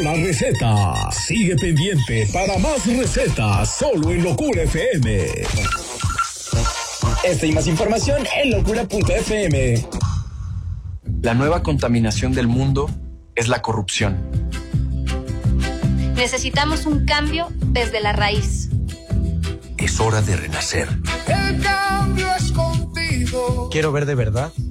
La receta. Sigue pendiente para más recetas solo en Locura FM. Esta y más información en locura.fm. La nueva contaminación del mundo es la corrupción. Necesitamos un cambio desde la raíz. Es hora de renacer. El cambio es contigo. Quiero ver de verdad